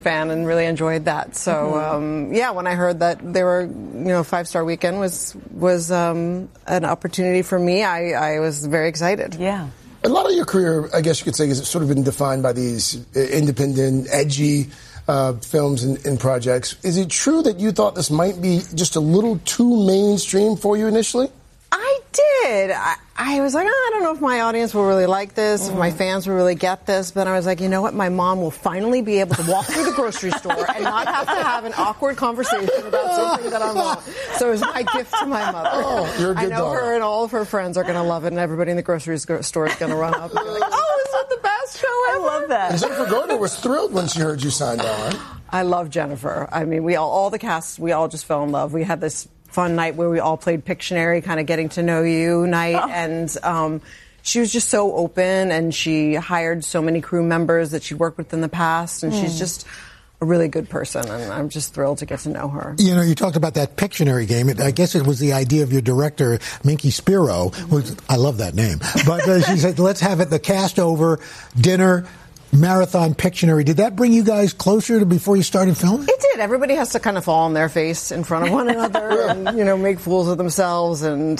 fan and really enjoyed that. So when I heard that they were, 5-star weekend was an opportunity for me, I was very excited. Yeah. A lot of your career, I guess you could say, has sort of been defined by these independent, edgy films and projects. Is it true that you thought this might be just a little too mainstream for you initially? I did. I was like, I don't know if my audience will really like this, if my fans will really get this. But I was like, you know what? My mom will finally be able to walk through the grocery store and not have to have an awkward conversation about something that I want. So it was my gift to my mother. Oh, you're a good I know daughter. her and all of her friends are going to love it, and everybody in the grocery store is going to run up and be like, oh, is that the best show ever? I love that. And Jennifer Garner was thrilled when she heard you signed on. I love Jennifer. I mean, all the cast, we all just fell in love. We had this fun night where we all played Pictionary, kind of getting to know you night. Oh. And she was just so open, and she hired so many crew members that she'd worked with in the past. And she's just a really good person, and I'm just thrilled to get to know her. You talked about that Pictionary game. I guess it was the idea of your director, Minky Spiro. I love that name. But she said, let's have it the cast over, dinner, marathon Pictionary. Did that bring you guys closer to before you started filming? It did. Everybody has to kind of fall on their face in front of one another and, make fools of themselves. And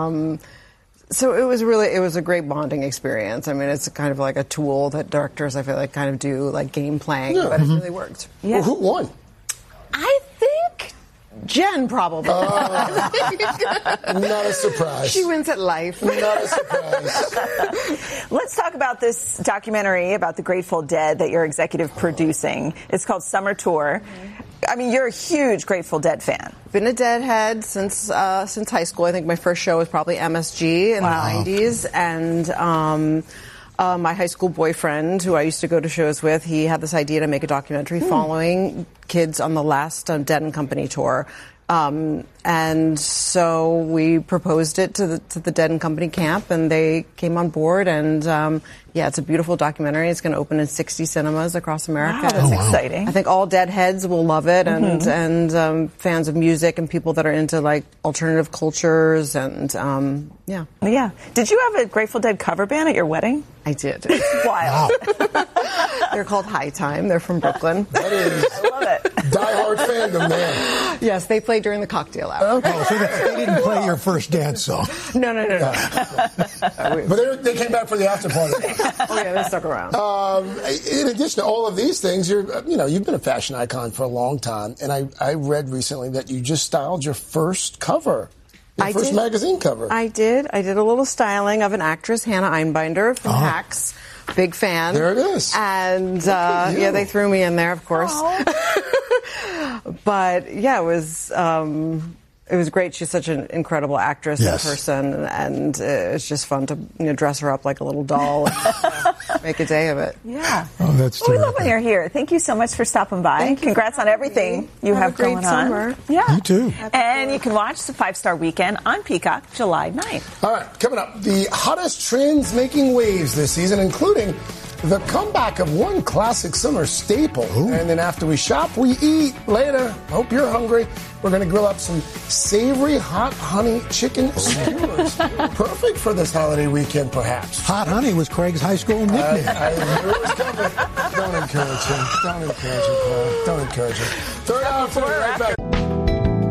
so it was a great bonding experience. I mean, it's kind of like a tool that directors, I feel like, kind of do, like game playing, but it really worked. Yeah. Well, who won? I think Jen, probably. Not a surprise. She wins at life. Not a surprise. Let's talk about this documentary about the Grateful Dead that you're executive producing. It's called Summer Tour. I mean, you're a huge Grateful Dead fan. Been a Deadhead since high school. I think my first show was probably MSG in the 90s. And my high school boyfriend, who I used to go to shows with, he had this idea to make a documentary following kids on the last Dead and Company tour. And so we proposed it to the Dead and Company camp, and they came on board. And it's a beautiful documentary. It's going to open in 60 cinemas across America. Wow, that's exciting. I think all Deadheads will love it, and fans of music and people that are into like alternative cultures, and yeah. Did you have a Grateful Dead cover band at your wedding? I did. It's wild. They're called High Time. They're from Brooklyn. That is I love it. diehard fandom, man. Yes, they played during the cocktail hour. Oh, so they didn't play your first dance song. No. But they came back for the after party. Oh yeah, they stuck around. In addition to all of these things, you've been a fashion icon for a long time, and I read recently that you just styled your first cover. Your first magazine cover. I did. I did a little styling of an actress, Hannah Einbinder from Hacks. Big fan. There it is. And they threw me in there, of course. But yeah, it was great. She's such an incredible actress and person, and it's just fun to dress her up like a little doll and make a day of it. Yeah. Oh, that's terrific. We love when you're here. Thank you so much for stopping by. Congrats on everything you have going on. Summer. Yeah. You too. And you can watch the 5-Star Weekend on Peacock July 9th. All right, coming up, the hottest trends making waves this season, including the comeback of one classic summer staple. Ooh. And then after we shop, we eat. Later, hope you're hungry. We're going to grill up some savory hot honey chicken skewers. Perfect for this holiday weekend, perhaps. Hot honey was Craig's high school nickname. I knew it was coming. Don't encourage him. Don't encourage him, Paul. Don't encourage him. Third hour, right back.